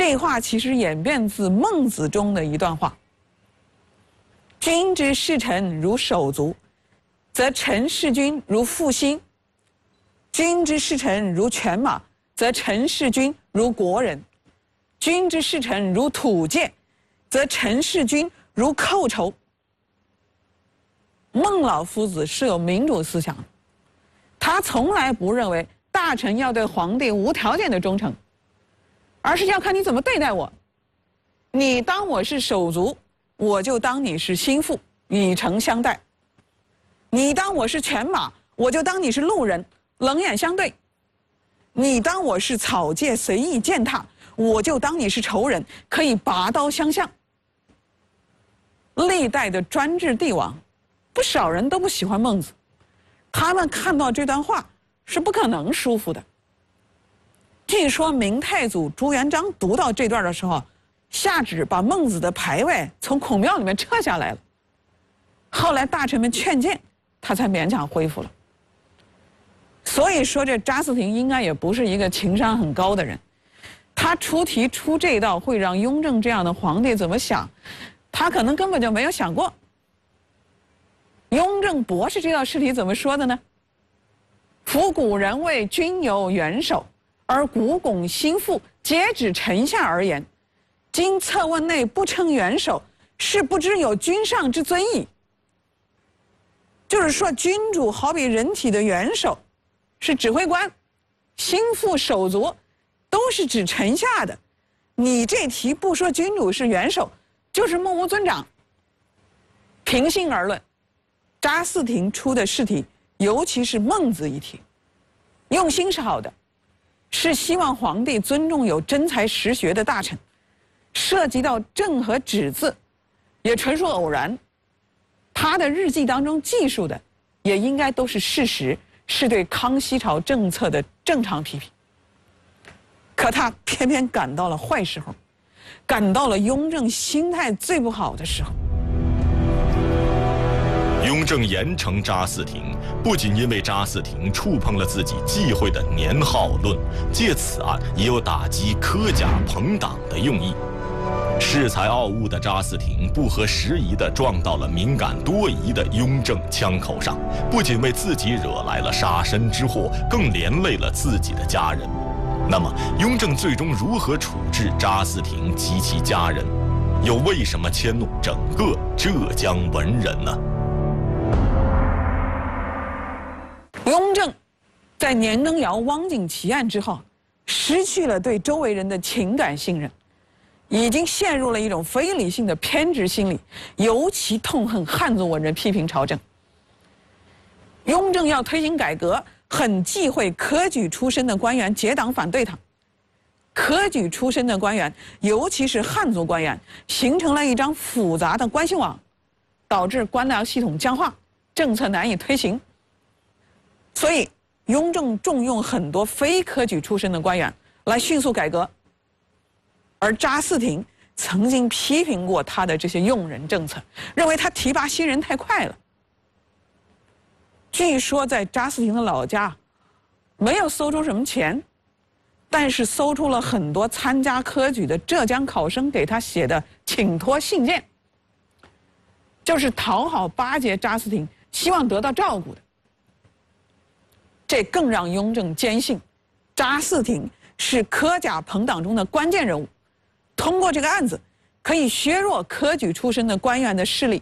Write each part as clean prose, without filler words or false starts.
这话其实演变自孟子中的一段话：君之视臣如手足，则臣视君如父心；君之视臣如犬马，则臣视君如国人；君之视臣如土芥，则臣视君如寇仇。孟老夫子是有民主思想的，他从来不认为大臣要对皇帝无条件的忠诚，而是要看你怎么对待我。你当我是手足，我就当你是心腹，以诚相待；你当我是犬马，我就当你是路人，冷眼相对；你当我是草芥，随意践踏，我就当你是仇人，可以拔刀相向。历代的专制帝王，不少人都不喜欢孟子，他们看到这段话是不可能舒服的。据说明太祖朱元璋读到这段的时候，下旨把孟子的牌位从孔庙里面撤下来了。后来大臣们劝谏，他才勉强恢复了。所以说，这查思廷应该也不是一个情商很高的人，他出题出这道会让雍正这样的皇帝怎么想，他可能根本就没有想过。雍正博士这道试题怎么说的呢？夫古人谓君有元首，而古拱心腹皆指臣下而言。今策问内不称元首，是不知有君上之尊矣。就是说，君主好比人体的元首，是指挥官；心腹手足，都是指臣下的。你这题不说君主是元首，就是目无尊长。平心而论，查思廷出的试题，尤其是孟子一题，用心是好的，是希望皇帝尊重有真才实学的大臣。涉及到正和止字，也纯属偶然。他的日记当中记述的，也应该都是事实，是对康熙朝政策的正常批评。可他偏偏赶到了坏时候，赶到了雍正心态最不好的时候。 雍正严惩查思廷，不仅因为查思廷触碰了自己忌讳的年号论，借此案也有打击科甲朋党的用意。恃才傲物的查思廷不合时宜地撞到了敏感多疑的雍正枪口上，不仅为自己惹来了杀身之祸，更连累了自己的家人。那么，雍正最终如何处置查思廷及其家人？又为什么迁怒整个浙江文人呢？ 雍正在年羹尧、汪景祺案之后，失去了对周围人的情感信任，已经陷入了一种非理性的偏执心理，尤其痛恨汉族文人批评朝政。雍正要推行改革，很忌讳科举出身的官员结党反对他。科举出身的官员，尤其是汉族官员，形成了一张复杂的关系网，导致官僚系统僵化，政策难以推行。所以，雍正重用很多非科举出身的官员来迅速改革。而查思廷曾经批评过他的这些用人政策，认为他提拔新人太快了。据说在查思廷的老家，没有搜出什么钱，但是搜出了很多参加科举的浙江考生给他写的请托信件，就是讨好巴结查思廷，希望得到照顾的。这更让雍正坚信，查思廷是科甲朋党中的关键人物。通过这个案子，可以削弱科举出身的官员的势力。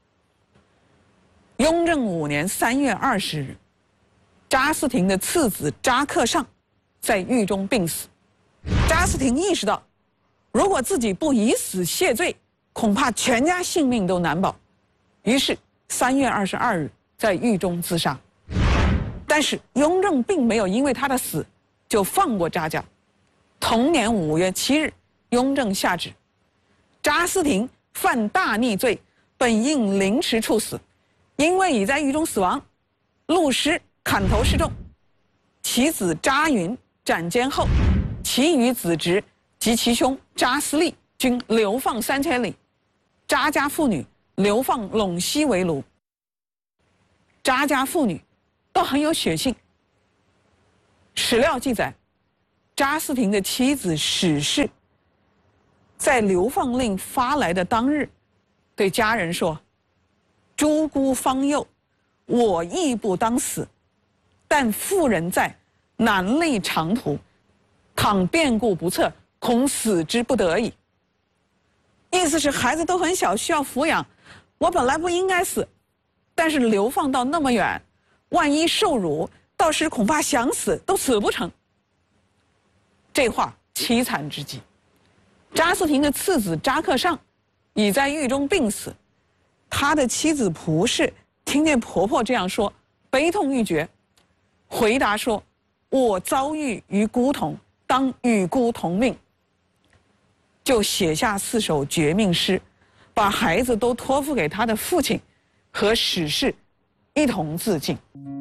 雍正5年3月20日，查思廷的次子查克尚在狱中病死。查思廷意识到，如果自己不以死谢罪，恐怕全家性命都难保。于是3月22日在狱中自杀。但是雍正并没有因为他的死就放过查家。同年5月7日，雍正下旨，查思廷犯大逆罪，本应凌迟处死，因为已在狱中死亡，戮尸砍头示众。其子查云斩监后，其余子侄及其兄查思利均流放3000里，查家妇女流放陇西为奴。查家妇女都很有血性。史料记载，查思廷的妻子史氏在流放令发来的当日，对家人说：“诸孤方幼，我亦不当死，但妇人在，难历长途，倘变故不测，恐死之不得已。”意思是孩子都很小，需要抚养，我本来不应该死，但是流放到那么远，万一受辱，到时恐怕想死都死不成。这话凄惨之极。查斯廷的次子扎克尚已在狱中病死，他的妻子蒲氏听见婆婆这样说，悲痛欲绝，回答说：“我遭遇于孤同，当与孤同命。”就写下4首绝命诗，把孩子都托付给他的父亲和史事一同自尽。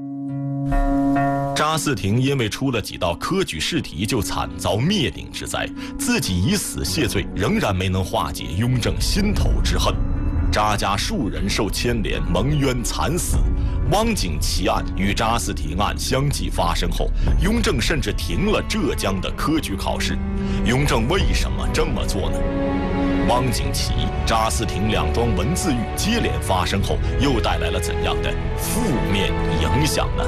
查斯廷因为出了几道科举试题就惨遭灭顶之灾，自己以死谢罪，仍然没能化解雍正心头之恨。查家数人受牵连，蒙冤惨死。汪景祺案与查斯廷案相继发生后，雍正甚至停了浙江的科举考试。雍正为什么这么做呢？汪景祺、查斯廷两桩文字狱接连发生后，又带来了怎样的负面影响呢？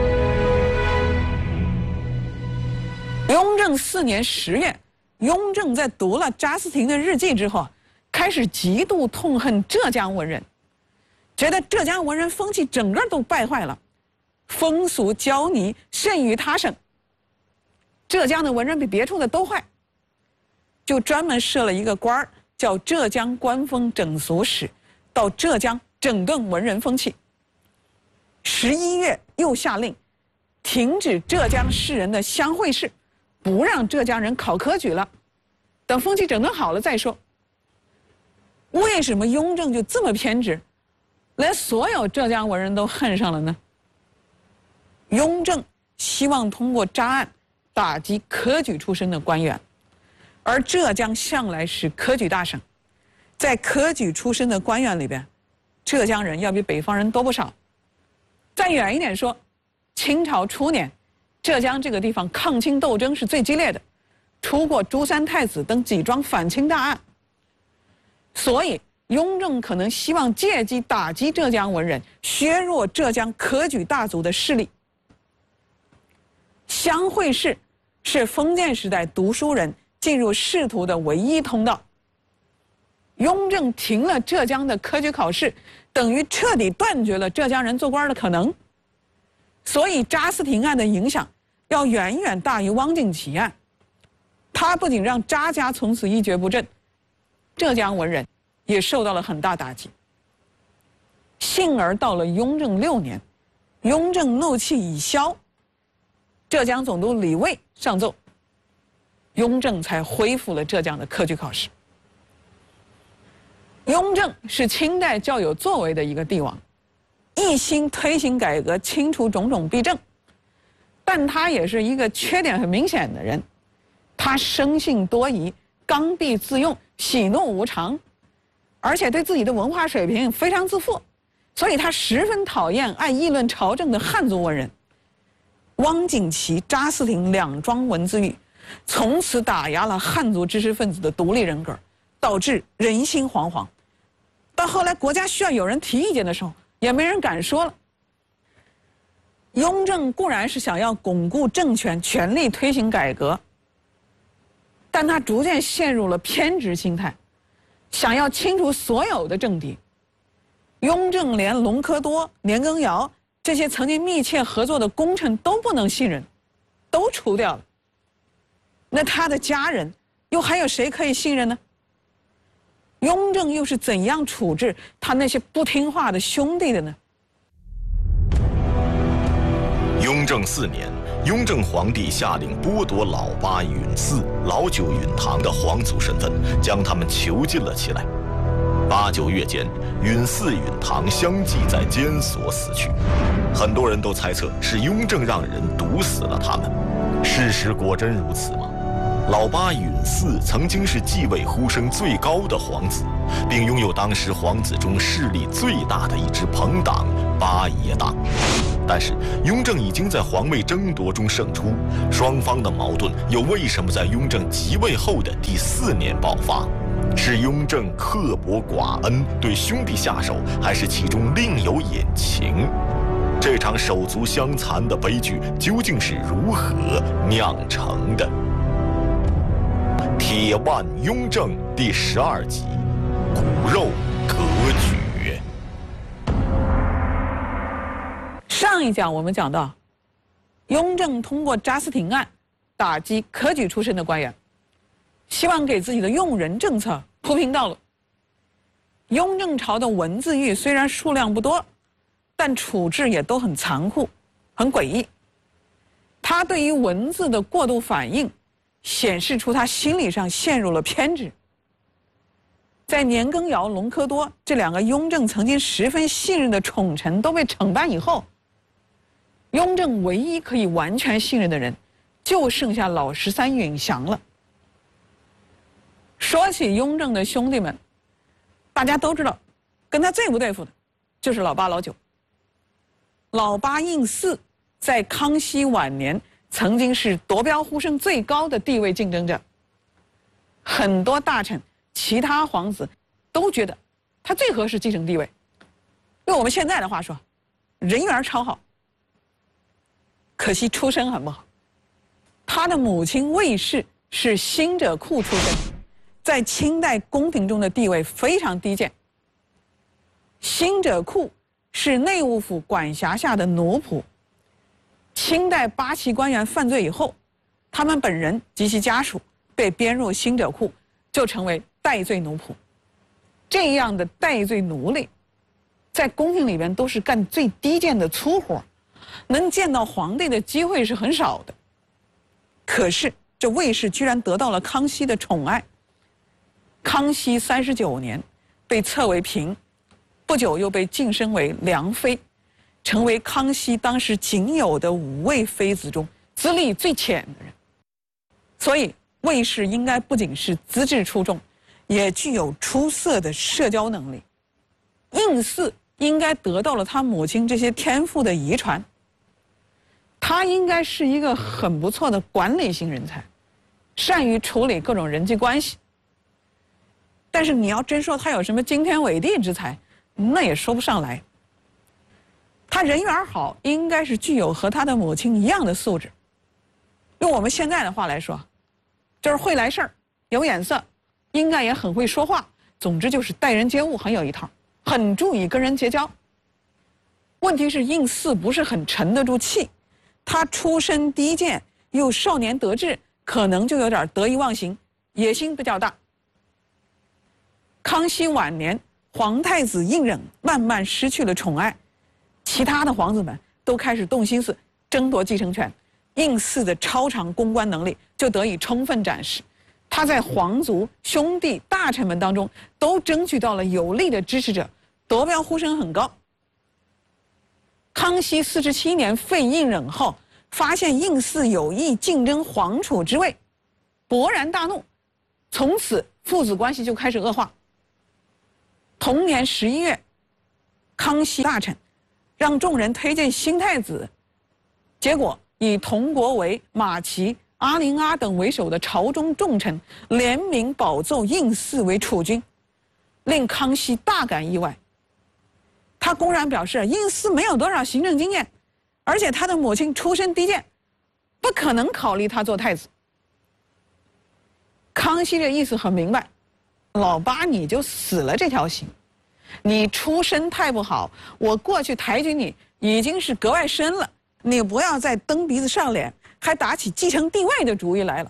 雍正4年10月，雍正在读了查斯廷的日记之后，开始极度痛恨浙江文人，觉得浙江文人风气整个都败坏了，风俗骄旎甚于他省。浙江的文人比别处的都坏，就专门设了一个官儿，叫浙江官风整俗使，到浙江整顿文人风气。11月又下令停止浙江士人的乡会试，不让浙江人考科举了，等风气整顿好了再说。为什么雍正就这么偏执，连所有浙江文人都恨上了呢？雍正希望通过查案打击科举出身的官员，而浙江向来是科举大省，在科举出身的官员里边，浙江人要比北方人多不少。再远一点说，清朝初年，浙江这个地方抗清斗争是最激烈的，出过朱三太子等几桩反清大案。所以雍正可能希望借机打击浙江文人，削弱浙江科举大族的势力。乡会试是封建时代读书人进入仕途的唯一通道。雍正停了浙江的科举考试，等于彻底断绝了浙江人做官的可能。所以查斯廷案的影响要远远大于汪景祺案。他不仅让查家从此一蹶不振，浙江文人也受到了很大打击。幸而到了雍正6年，雍正怒气已消，浙江总督李卫上奏，雍正才恢复了浙江的科举考试。雍正是清代较有作为的一个帝王，一心推行改革，清除种种弊政，但他也是一个缺点很明显的人，他生性多疑，刚愎自用，喜怒无常，而且对自己的文化水平非常自负，所以他十分讨厌爱议论朝政的汉族文人。汪景祺、查斯廷两桩文字狱，从此打压了汉族知识分子的独立人格，导致人心惶惶。到后来国家需要有人提意见的时候，也没人敢说了。雍正固然是想要巩固政权，全力推行改革，但他逐渐陷入了偏执心态，想要清除所有的政敌。雍正连隆科多、年羹尧这些曾经密切合作的功臣都不能信任，都除掉了。那他的家人又还有谁可以信任呢？雍正又是怎样处置他那些不听话的兄弟的呢？ 雍正4年，雍正皇帝下令剥夺老八允嗣、老九允堂的皇族身份，将他们囚禁了起来。8、9月间，允嗣、允堂相继在监所死去。很多人都猜测是雍正让人毒死了他们。事实果真如此吗？ 老八允嗣曾经是继位呼声最高的皇子，并拥有当时皇子中势力最大的一支朋党八爷党。但是雍正已经在皇位争夺中胜出，双方的矛盾又为什么在雍正即位后的第4年爆发？是雍正刻薄寡恩对兄弟下手，还是其中另有隐情？这场手足相残的悲剧究竟是如何酿成的？铁腕雍正第12集，骨肉隔绝。 上一讲我们讲到，雍正通过查思廷案打击科举出身的官员，希望给自己的用人政策铺平道路。雍正朝的文字狱虽然数量不多，但处置也都很残酷、很诡异。他对于文字的过度反应，显示出他心理上陷入了偏执。在年羹尧、隆科多这2个雍正曾经十分信任的宠臣都被惩办以后，雍正唯一可以完全信任的人，就剩下老13允祥了。说起雍正的兄弟们，大家都知道，跟他最不对付的，就是老八、老九。老八胤祀在康熙晚年曾经是夺标呼声最高的地位竞争者，很多大臣、其他皇子都觉得他最合适继承帝位。用我们现在的话说，人缘超好。可惜出身很不好，他的母亲魏氏是辛者库出身，在清代宫廷中的地位非常低贱。辛者库是内务府管辖下的奴仆。清代8旗官员犯罪以后，他们本人及其家属被编入辛者库，就成为戴罪奴仆。这样的戴罪奴隶，在宫廷里边都是干最低贱的粗活，能见到皇帝的机会是很少的。可是这魏氏居然得到了康熙的宠爱。康熙39年被册为嫔，不久又被晋升为良妃，成为康熙当时仅有的5位妃子中资历最浅的人。所以魏氏应该不仅是资质出众，也具有出色的社交能力。胤祀应该得到了他母亲这些天赋的遗传。他应该是一个很不错的管理型人才，善于处理各种人际关系。但是你要真说他有什么惊天伟地之才，那也说不上来。他人缘好，应该是具有和他的母亲一样的素质。用我们现在的话来说，就是会来事儿，有眼色，应该也很会说话。总之就是待人接物很有一套，很注意跟人结交。问题是胤祀不是很沉得住气，他出身低贱，又少年得志，可能就有点得意忘形，野心比较大。康熙晚年，皇太子胤禛慢慢失去了宠爱，其他的皇子们都开始动心思争夺继承权，胤祀的超常公关能力就得以充分展示。他在皇族、兄弟、大臣们当中都争取到了有力的支持者，夺标呼声很高。康熙47年废胤禛后，发现胤祀有意竞争皇储之位，勃然大怒，从此父子关系就开始恶化。同年11月，康熙大臣让众人推荐新太子，结果以佟国维、马齐、阿林阿等为首的朝中重臣联名保奏胤祀为储君，令康熙大感意外。他公然表示胤祀没有多少行政经验，而且他的母亲出身低贱，不可能考虑他做太子。康熙这意思很明白，老八你就死了这条心，你出身太不好，我过去抬举你已经是格外深了，你不要再蹬鼻子上脸，还打起继承帝位的主意来了。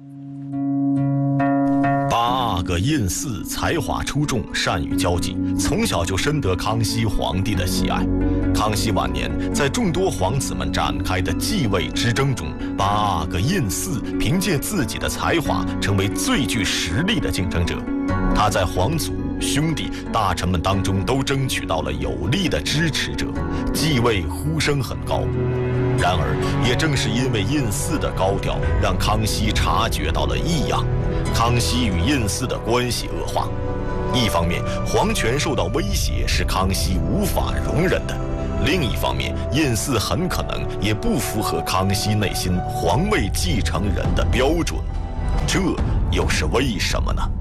八阿哥胤祀才华出众，善于交际，从小就深得康熙皇帝的喜爱。康熙晚年，在众多皇子们展开的继位之争中，八阿哥胤祀凭借自己的才华，成为最具实力的竞争者。他在皇族、兄弟、大臣们当中都争取到了有力的支持者，继位呼声很高。 然而，也正是因为胤祀的高调，让康熙察觉到了异样。康熙与胤祀的关系恶化，一方面皇权受到威胁是康熙无法容忍的，另一方面胤祀很可能也不符合康熙内心皇位继承人的标准，这又是为什么呢？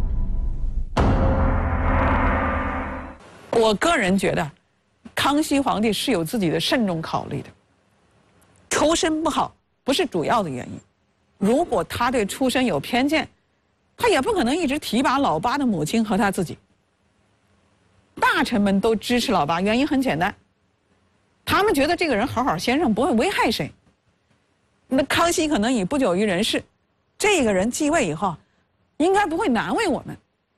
我个人觉得，康熙皇帝是有自己的慎重考虑的。出身不好不是主要的原因，如果他对出身有偏见，他也不可能一直提拔老八的母亲和他自己。大臣们都支持老八，原因很简单，他们觉得这个人好好先生，不会危害谁。那康熙可能已不久于人世，这个人继位以后，应该不会难为我们。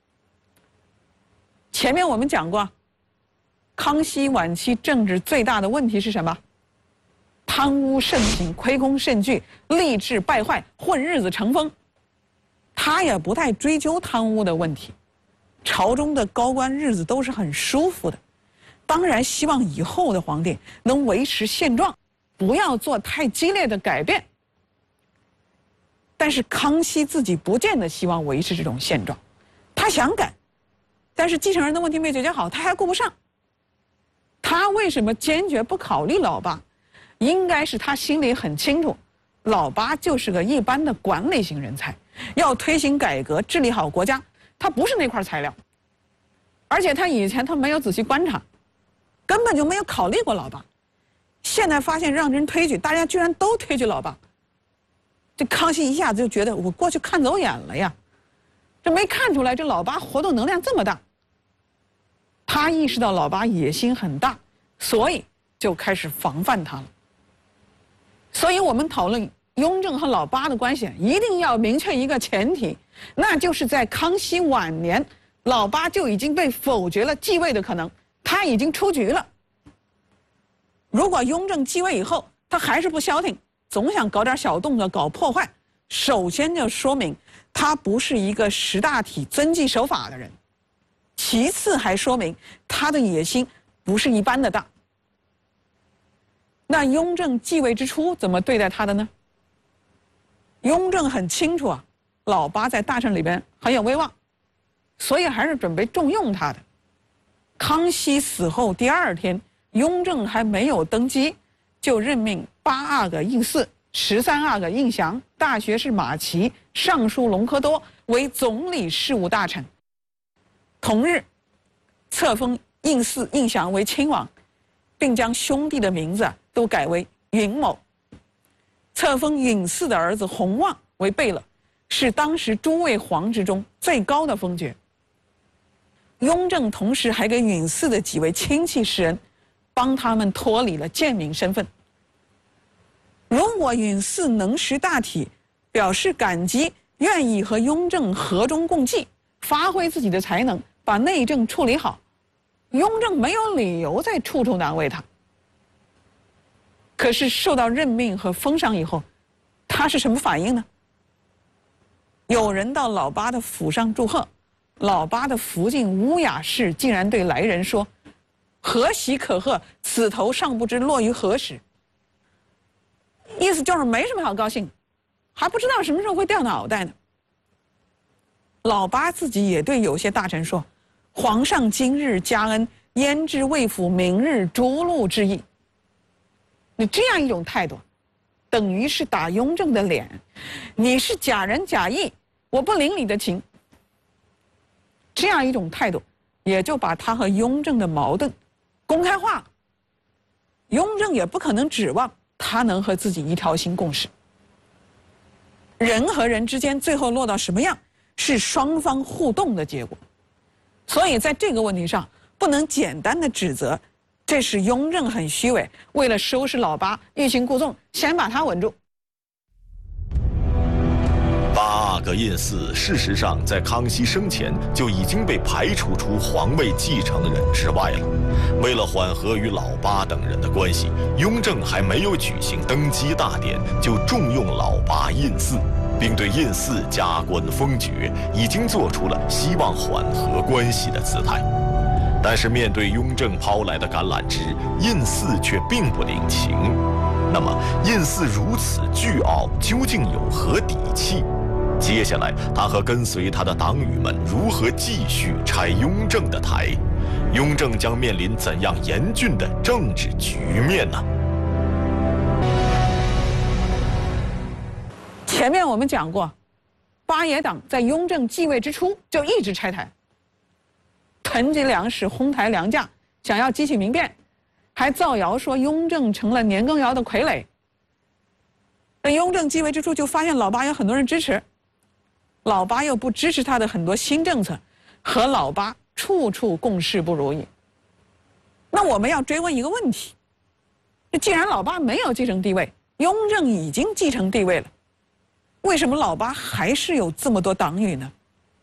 前面我们讲过，康熙晚期政治最大的问题是什么？贪污盛行，亏空甚巨，吏治败坏，混日子成风。他也不太追究贪污的问题，朝中的高官日子都是很舒服的。当然希望以后的皇帝能维持现状，不要做太激烈的改变。但是康熙自己不见得希望维持这种现状，他想改，但是继承人的问题没解决好，他还顾不上。他为什么坚决不考虑老八？应该是他心里很清楚，老八就是个一般的管理型人才，要推行改革治理好国家，他不是那块材料。而且他以前他没有仔细观察，根本就没有考虑过老八。现在发现让人推举，大家居然都推举老八，这康熙一下子就觉得我过去看走眼了呀，这没看出来这老八活动能量这么大。他意识到老八野心很大，所以就开始防范他了。所以我们讨论雍正和老八的关系，一定要明确一个前提，那就是在康熙晚年，老八就已经被否决了继位的可能，他已经出局了。如果雍正继位以后，他还是不消停，总想搞点小动作搞破坏，首先就说明他不是一个识大体、遵纪守法的人，其次还说明他的野心不是一般的大。那雍正继位之初怎么对待他的呢？雍正很清楚啊，老八在大臣里边很有威望，所以还是准备重用他的。康熙死后第2天，雍正还没有登基，就任命8阿哥胤祀、13阿哥胤祥、大学士马齐、尚书隆科多为总理事务大臣。同日，册封胤祀、胤祥为亲王，并将兄弟的名字都改为允某。册封允祀的儿子弘旺为贝勒，是当时诸位皇职中最高的封爵。雍正同时还给允祀的几位亲戚施恩，帮他们脱离了贱民身份。如果允祀能识大体，表示感激，愿意和雍正和衷共济，发挥自己的才能，把内政处理好，雍正没有理由再处处难为他。可是受到任命和封赏以后，他是什么反应呢？有人到老八的府上祝贺，老八的福晋乌雅氏竟然对来人说：“何喜可贺，此头尚不知落于何时。”意思就是没什么好高兴，还不知道什么时候会掉脑袋呢。老八自己也对有些大臣说：“皇上今日加恩，焉知未府明日诛戮之意？”你这样一种态度，等于是打雍正的脸，你是假仁假义，我不领你的情。这样一种态度，也就把他和雍正的矛盾公开化了。雍正也不可能指望他能和自己一条心共事。人和人之间最后落到什么样，是双方互动的结果。所以在这个问题上，不能简单的指责这是雍正很虚伪，为了收拾老八，欲擒故纵，先把他稳住。 8阿哥胤祀事实上在康熙生前就已经被排除出皇位继承人之外了。为了缓和与老八等人的关系，雍正还没有举行登基大典，就重用老八胤祀，并对胤祀加官封爵，已经做出了希望缓和关系的姿态。但是面对雍正抛来的橄榄枝，胤祀却并不领情。 那么胤祀如此倨傲，究竟有何底气？接下来，他和跟随他的党羽们如何继续拆雍正的台？雍正将面临怎样严峻的政治局面呢？ 前面我们讲过，八爷党在雍正继位之初就一直拆台，囤积粮食，哄抬粮价，想要激起民变，还造谣说雍正成了年羹尧的傀儡。那雍正继位之初就发现老八有很多人支持，老八又不支持他的很多新政策，和老八处处共事不如意。那我们要追问一个问题：既然老八没有继承帝位，雍正已经继承帝位了，为什么老八还是有这么多党羽呢？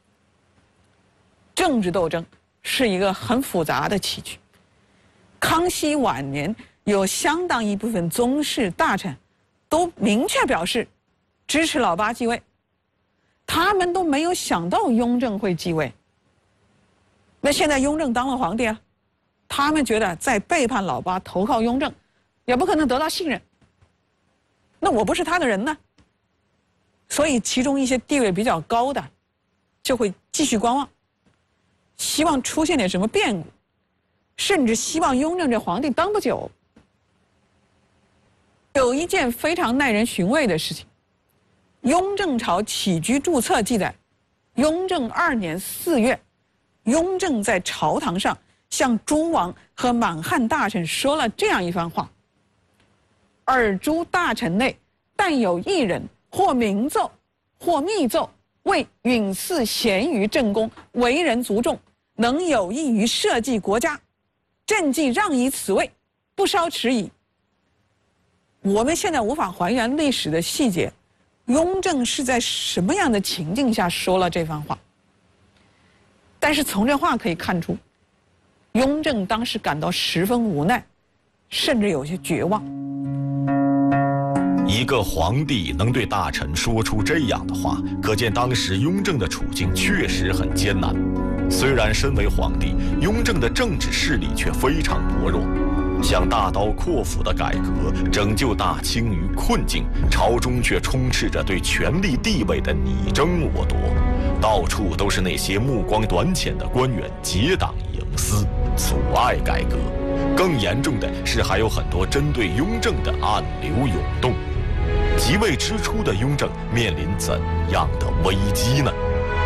政治斗争是一个很复杂的棋局。康熙晚年有相当一部分宗室大臣都明确表示支持老八继位，他们都没有想到雍正会继位。那现在雍正当了皇帝啊，他们觉得再背叛老八投靠雍正也不可能得到信任，那我不是他的人呢？所以其中一些地位比较高的就会继续观望，希望出现点什么变故，甚至希望雍正这皇帝当不久。有一件非常耐人寻味的事情，雍正朝起居注册记载，雍正2年4月，雍正在朝堂上向诸王和满汉大臣说了这样一番话：尔诸大臣内，但有一人或明奏，或密奏，为允祀贤于正宫，为人族众，能有益于社稷国家，朕既让以此位，不稍迟矣。我们现在无法还原历史的细节，雍正是在什么样的情境下说了这番话？但是从这话可以看出，雍正当时感到十分无奈，甚至有些绝望。 一个皇帝能对大臣说出这样的话，可见当时雍正的处境确实很艰难。虽然身为皇帝，雍正的政治势力却非常薄弱，想大刀阔斧的改革，拯救大清于困境，朝中却充斥着对权力地位的你争我夺，到处都是那些目光短浅的官员结党营私，阻碍改革。更严重的是，还有很多针对雍正的暗流涌动。即位之初的雍正面临怎样的危机呢？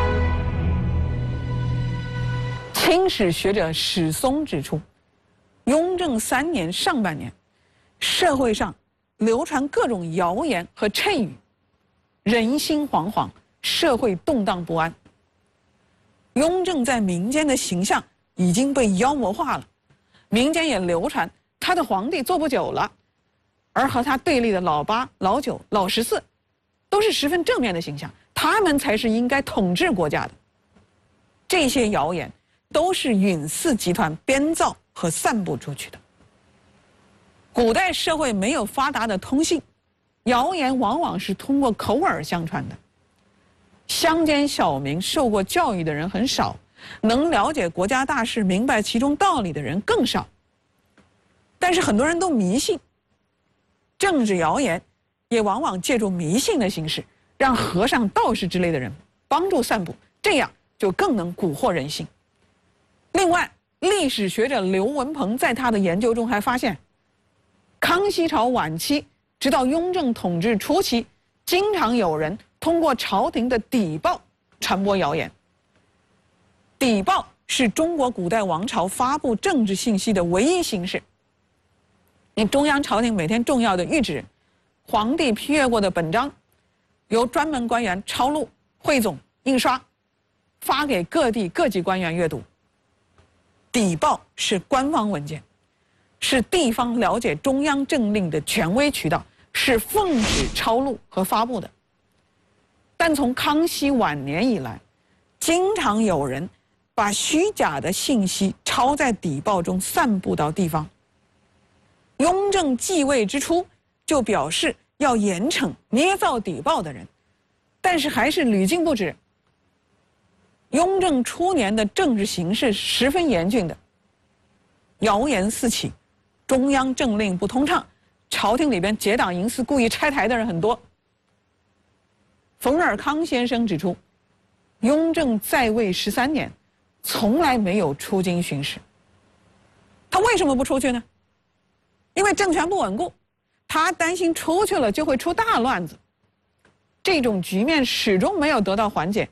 清史学者史松指出，雍正3年上半年，社会上流传各种谣言和谶语，人心惶惶，社会动荡不安。雍正在民间的形象已经被妖魔化了，民间也流传他的皇帝做不久了，而和他对立的老八、老九、老14都是十分正面的形象，他们才是应该统治国家的。这些谣言都是允祀集团编造和散布出去的。古代社会没有发达的通信，谣言往往是通过口耳相传的。乡间小民受过教育的人很少，能了解国家大事、明白其中道理的人更少。但是很多人都迷信，政治谣言也往往借助迷信的形式，让和尚、道士之类的人帮助散布，这样就更能蛊惑人心。另外，历史学者刘文鹏在他的研究中还发现，康熙朝晚期直到雍正统治初期，经常有人通过朝廷的邸报传播谣言。邸报是中国古代王朝发布政治信息的唯一形式。你中央朝廷每天重要的谕旨、皇帝批阅过的本章，由专门官员抄录、汇总、印刷，发给各地各级官员阅读。邸报是官方文件，是地方了解中央政令的权威渠道，是奉旨抄录和发布的。但从康熙晚年以来，经常有人把虚假的信息抄在邸报中散布到地方。雍正继位之初就表示要严惩捏造邸报的人，但是还是屡禁不止。雍正初年的政治形势十分严峻的，谣言四起，中央政令不通畅， 朝廷里边结党营私、故意拆台的人很多。冯尔康先生指出，雍正在位13年，从来没有出京巡视。他为什么不出去呢？因为政权不稳固，他担心出去了就会出大乱子。这种局面始终没有得到缓解。